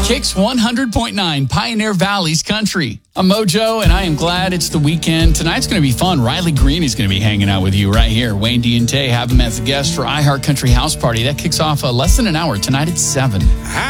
Kicks 100.9 Pioneer Valley's Country. I'm Mojo, and I am glad it's the weekend. Tonight's going to be fun. Riley Green is going to be hanging out with you right here. Wayne Diente have him as a guest for iHeart Country House Party. That kicks off less than an hour tonight at 7.